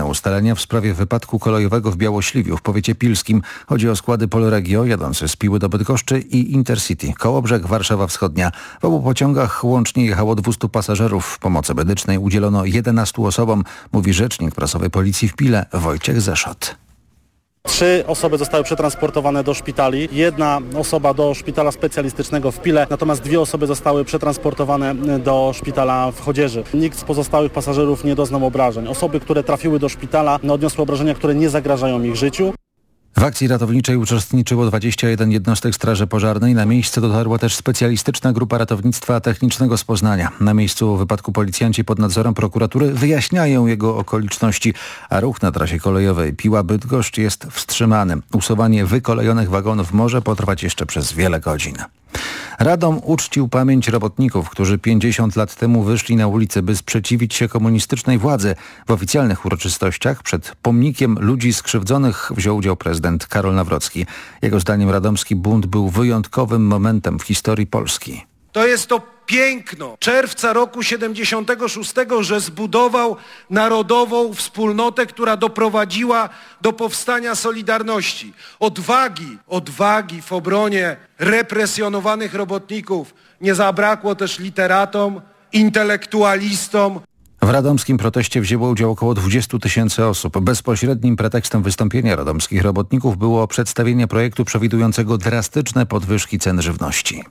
ustalenia w sprawie wypadku kolejowego w Białośliwiu w powiecie pilskim. Chodzi o składy Polregio jadące z Piły do Bydgoszczy i Intercity Kołobrzeg Warszawa Wschodnia. W obu pociągach łącznie jechało 200 pasażerów. Pomocy medycznej udzielono 11 osobom, mówi rzecznik prasowy Policji w Pile Wojciech Zeszot. 3 osoby zostały przetransportowane do szpitali, 1 osoba do szpitala specjalistycznego w Pile, natomiast 2 osoby zostały przetransportowane do szpitala w Chodzieży. Nikt z pozostałych pasażerów nie doznał obrażeń. Osoby, które trafiły do szpitala, odniosły obrażenia, które nie zagrażają ich życiu. W akcji ratowniczej uczestniczyło 21 jednostek Straży Pożarnej. Na miejsce dotarła też specjalistyczna grupa ratownictwa technicznego z Poznania. Na miejscu wypadku policjanci pod nadzorem prokuratury wyjaśniają jego okoliczności, a ruch na trasie kolejowej Piła-Bydgoszcz jest wstrzymany. Usuwanie wykolejonych wagonów może potrwać jeszcze przez wiele godzin. Radom uczcił pamięć robotników, którzy 50 lat temu wyszli na ulicę, by sprzeciwić się komunistycznej władzy. W oficjalnych uroczystościach przed pomnikiem ludzi skrzywdzonych wziął udział prezydent Karol Nawrocki. Jego zdaniem radomski bunt był wyjątkowym momentem w historii Polski. To jest to piękno czerwca roku 76, że zbudował narodową wspólnotę, która doprowadziła do powstania Solidarności. Odwagi w obronie represjonowanych robotników nie zabrakło też literatom, intelektualistom. W radomskim proteście wzięło udział około 20 000 osób. Bezpośrednim pretekstem wystąpienia radomskich robotników było przedstawienie projektu przewidującego drastyczne podwyżki cen żywności.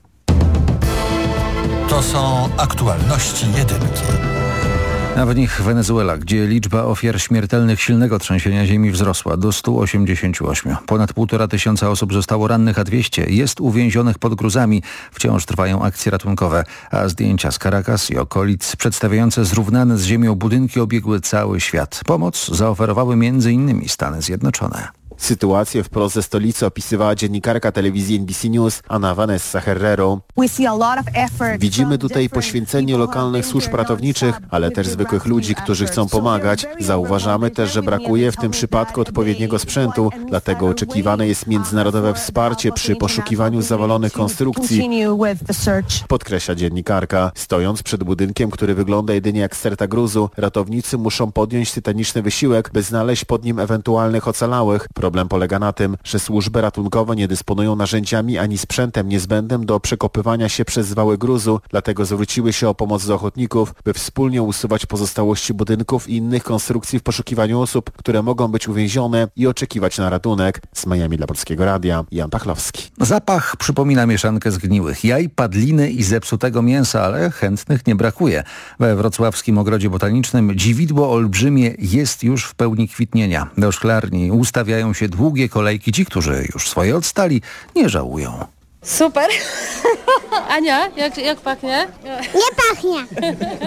To są aktualności jedynki. A w nich Wenezuela, gdzie liczba ofiar śmiertelnych silnego trzęsienia ziemi wzrosła do 188. Ponad 1500 osób zostało rannych, a 200 jest uwięzionych pod gruzami. Wciąż trwają akcje ratunkowe, a zdjęcia z Caracas i okolic przedstawiające zrównane z ziemią budynki obiegły cały świat. Pomoc zaoferowały m.in. Stany Zjednoczone. Sytuację wprost ze stolicy opisywała dziennikarka telewizji NBC News Ana Vanessa Herrero. Widzimy tutaj poświęcenie lokalnych służb ratowniczych, ale też zwykłych ludzi, którzy chcą pomagać. Zauważamy też, że brakuje w tym przypadku odpowiedniego sprzętu, dlatego oczekiwane jest międzynarodowe wsparcie przy poszukiwaniu zawalonych konstrukcji, podkreśla dziennikarka. Stojąc przed budynkiem, który wygląda jedynie jak sterta gruzu, ratownicy muszą podjąć tytaniczny wysiłek, by znaleźć pod nim ewentualnych ocalałych. Problem polega na tym, że służby ratunkowe nie dysponują narzędziami ani sprzętem niezbędnym do przekopywania się przez wały gruzu, dlatego zwróciły się o pomoc do ochotników, by wspólnie usuwać pozostałości budynków i innych konstrukcji w poszukiwaniu osób, które mogą być uwięzione i oczekiwać na ratunek. Z Miami dla Polskiego Radia, Jan Pachlowski. Zapach przypomina mieszankę zgniłych jaj, padliny i zepsutego mięsa, ale chętnych nie brakuje. We wrocławskim ogrodzie botanicznym dziwidło olbrzymie jest już w pełni kwitnienia. Do szklarni ustawiają się długie kolejki. Ci, którzy już swoje odstali, nie żałują. Super. Ania, jak pachnie? Nie pachnie.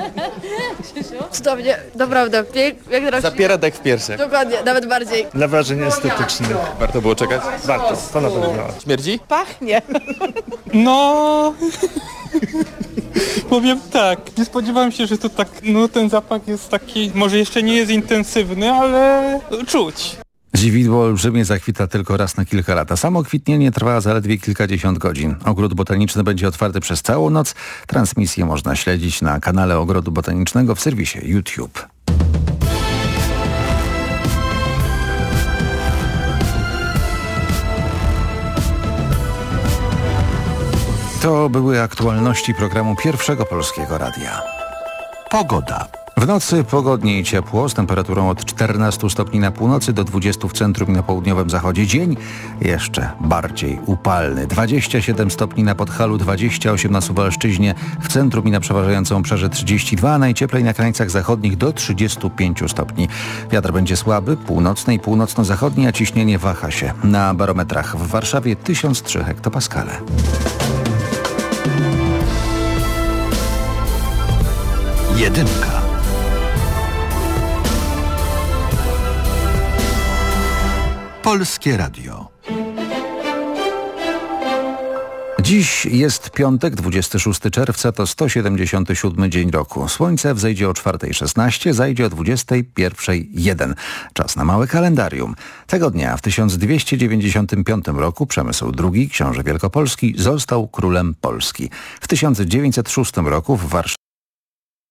Cudownie, naprawdę. Jak teraz zapiera dech w piersiach. Dokładnie, nawet bardziej. Dla wrażeń estetycznych. Warto było czekać? Warto, to na pewno. Śmierdzi? Pachnie. No... Powiem tak, nie spodziewałem się, że to tak, ten zapach jest taki, może jeszcze nie jest intensywny, ale czuć. Dziwidło olbrzymie zakwita tylko raz na kilka lat, a samo kwitnienie trwa zaledwie kilkadziesiąt godzin. Ogród botaniczny będzie otwarty przez całą noc. Transmisję można śledzić na kanale Ogrodu Botanicznego w serwisie YouTube. To były aktualności programu Pierwszego Polskiego Radia. Pogoda. W nocy pogodnie i ciepło, z temperaturą od 14 stopni na północy do 20 w centrum i na południowym zachodzie. Dzień jeszcze bardziej upalny. 27 stopni na Podhalu, 28 na Suwalszczyźnie, w centrum i na przeważającym obszarze 32, a najcieplej na krańcach zachodnich do 35 stopni. Wiatr będzie słaby, północny i północno-zachodni, a ciśnienie waha się. Na barometrach w Warszawie 1003 hektopaskale. Jedynka. Polskie Radio. Dziś jest piątek, 26 czerwca, to 177 dzień roku. Słońce wzejdzie o 4:16, zajdzie o 21:01. Czas na małe kalendarium. Tego dnia w 1295 roku Przemysł II, książę wielkopolski, został królem Polski. W 1906 roku w Warszawie